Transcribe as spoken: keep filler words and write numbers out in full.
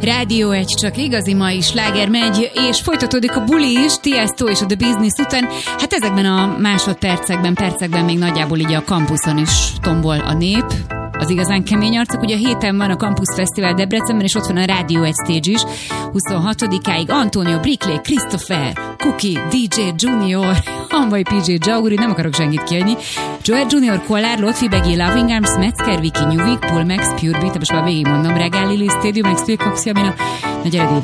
Rádió egy csak igazi mai sláger megy, és folytatódik a buli is, Tiesto és a The Business után. Hát ezekben a másodpercekben, percekben még nagyjából így a kampuszon is tombol a nép. Az igazán kemény arcok. Ugye a héten van a Campus Fesztivál Debrecenben, és ott van a Rádió egy stage is. huszonhatodikáig Antonio, Brickley, Christopher, Cookie, dé dzsé Junior, Hanvai pé dzsé Jauri, nem akarok senkit kiadni, Joel Junior, Kollár, Lotfi, Begi, Loving Arms, Metzger, Viki, Nyuvik, Paul Max, Pure Beat, most már végigmondom, Regál, Lili, Stadium, Max, Phil Cox, Jamina, na gyere,